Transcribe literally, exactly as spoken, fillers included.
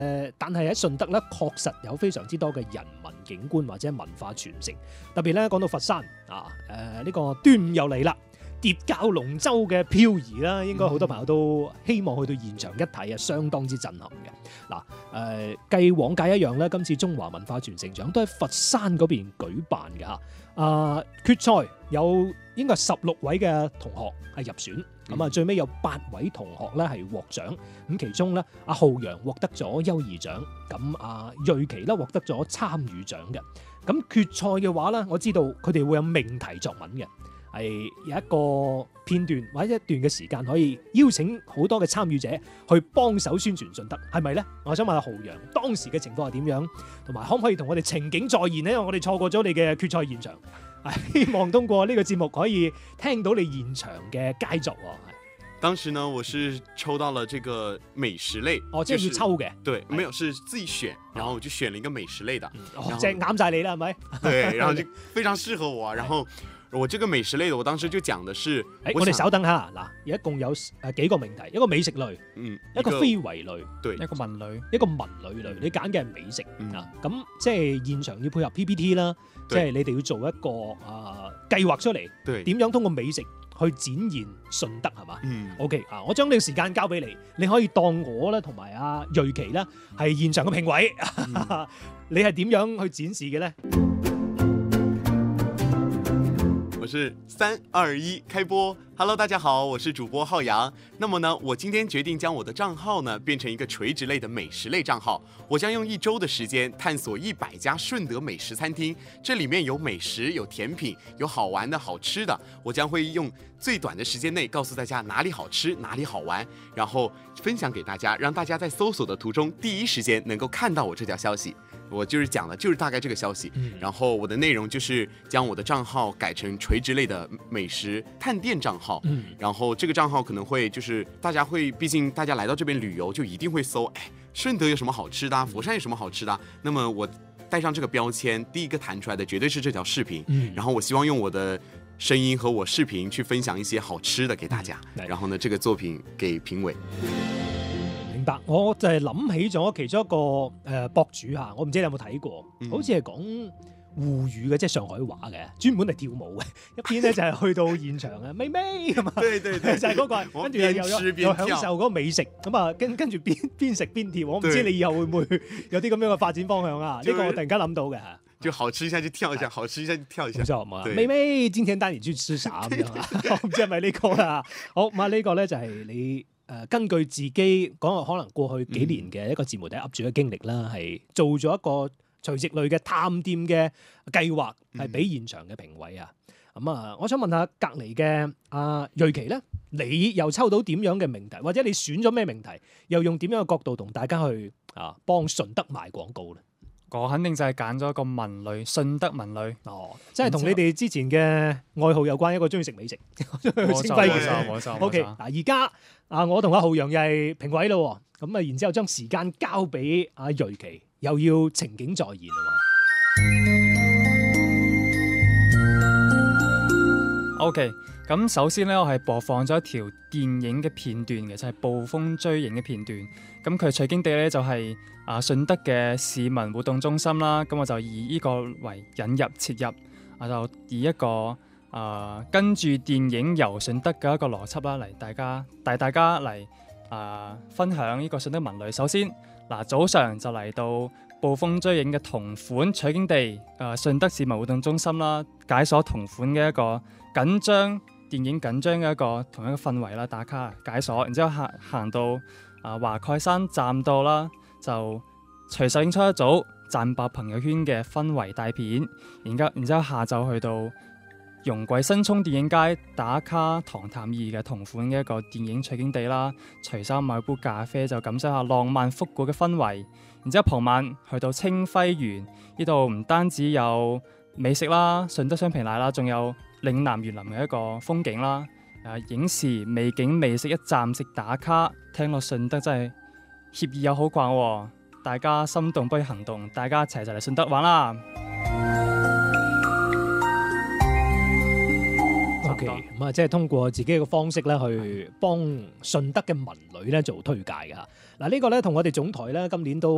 誒，但係喺順德咧，確實有非常之多嘅人文景觀或者文化傳承。特別咧講到佛山啊，誒、呃、呢、這個端午又嚟啦，疊教龍舟嘅漂移啦，應該好多朋友都希望去到現場一睇啊，相當之震撼嘅。嗱、呃、誒，繼往屆一樣咧，今次中華文化傳承獎都喺佛山嗰邊舉辦嘅嚇。啊、呃，決賽有應該十六位嘅同學係入選。咁啊，最尾有八位同學咧係獲獎，咁其中咧阿浩洋獲得咗優異獎，咁阿瑞琪咧獲得咗參與獎嘅。咁決賽嘅話咧，我知道佢哋會有命題作文嘅，係有一個片段或者一段嘅時間可以邀請好多嘅參與者去幫手宣傳順德，係咪咧？我想問下浩洋當時嘅情況係點樣，同埋可唔可以同我哋情景再現呢？因為我哋錯過咗你嘅決賽現場。希望通過呢個節目可以聽到你現場嘅佳作。 當時呢，我是抽到了這個美食類。 哦，即係要抽嘅。 對，沒有，是自己選，然後我就選了一個美食類的。 哦，即係啱晒你啦，係咪？ 對，然後就非常適合我。然後我這個美食類的，我當時就講的是， 誒，我哋稍等下嗱，一共有誒幾個命題，一個美食類， 嗯， 一個非遺類， 對， 一個文類， 一個文類類。你揀嘅係美食啊，咁即係現場要配合 P P T 啦，即係你哋要做一個啊計劃出嚟， 對， 點樣通過美食去展現順德係嘛？ 嗯 ，OK 啊，我將呢個時間交俾你，你可以當我咧同埋阿瑞琪咧係現場嘅評委，嗯、你係點樣去展示嘅咧？ 我是三二一開播 ，Hello， 大家好，我是主播浩洋。那麼呢，我今天決定將我的賬號呢變成一個垂直類的美食類賬號。我將用一周的時間探索一百家順德美食餐廳，這裡面有美食、有甜品、有好玩的好吃的。我將會用最短的時間內告訴大家哪裡好吃，哪裡好玩，然後分享給大家，讓大家在搜索的途中第一時間能夠看到我這條消息。我就是講的，就是大概這個消息。嗯、然後我的內容就是將我的賬號改成垂直類的美食探店賬號。嗯、然後這個賬號可能會就是大家會，畢竟大家來到這邊旅遊就一定會搜，哎，順德有什麼好吃的、啊，佛山有什麼好吃的、啊。那麼我帶上這個標籤，第一個彈出來的絕對是這條視頻。嗯、然後我希望用我的聲音和我視頻去分享一些好吃的給大家。嗯、然後呢，這個作品給評委。 明白，我就係諗起咗其中一個誒、呃、博主嚇，我唔知你有冇睇過，嗯、好似係講滬語嘅，即係上海話嘅，專門嚟跳舞嘅。一邊咧就係去到現場啊，妹妹咁啊，對對對就係嗰、那個，跟住又又又享受嗰個美食，咁啊跟跟住邊邊食邊跳。我唔知你以後會唔會有啲咁樣嘅發展方向啊？呢、就是、個我突然間諗到嘅。 就好吃一下就跳一下，好吃一下就跳一下。 冇錯，妹妹今天帶你去吃啥咁樣啊？我唔知係咪呢個啦。好，咁啊呢個咧就係你。誒根據自己講，可能過去幾年嘅一個自媒體 up 住嘅經歷啦，係、嗯、做咗一個垂直類嘅探店嘅計劃，係俾現場嘅評委啊。咁啊、嗯，我想問下隔離嘅阿瑞琪咧，你又抽到點樣嘅命題，或者你選咗咩命題，又用點樣嘅角度同大家去啊幫順德賣廣告咧？ 我肯定就係揀咗一個文類，順德文類。 哦，即係同你哋之前嘅愛好有關，一個中意食美食， 冇錯冇錯冇錯。 O K， 嗱而家啊，我同阿浩洋又係評委咯，咁啊，然之後將時間交俾阿瑞琪，又要情景再現啊。 O K， 咁首先咧，我係播放咗一條電影嘅片段嘅，就係捕風追影嘅片段。咁佢取景地咧就係啊順德嘅市民活動中心啦。咁我就以呢個為引入切入，我就以一個啊、呃、跟住電影遊順德嘅一個邏輯啦，嚟大家帶大家嚟啊、呃、分享呢個順德文類。首先嗱，早上就嚟到捕風追影嘅同款取景地啊順德市民活動中心啦，解鎖同款嘅一個緊張電影緊張嘅一個同一個氛圍啦，打卡解鎖，然之後行行到啊華蓋山站度啦，就隨手影出一組讚爆朋友圈嘅氛圍大片，然之後然之後下晝去到容桂新涌電影街打卡唐探二嘅同款嘅一個電影取景地啦，隨手買杯咖啡就感受下浪漫復古嘅氛圍，然之後傍晚去到清暉園呢度，唔單止有美食啦，順德雙皮奶啦，仲有嶺南園林嘅一個風景啦。誒，影視美景美食一站式打卡，聽落順德真係協議又好逛喎，大家心動不如行動，大家一齊就嚟順德玩啦。 OK，咁啊，即係通過自己嘅方式咧，去幫順德嘅文旅咧做推介㗎。嗱，呢個咧同我哋總台咧今年都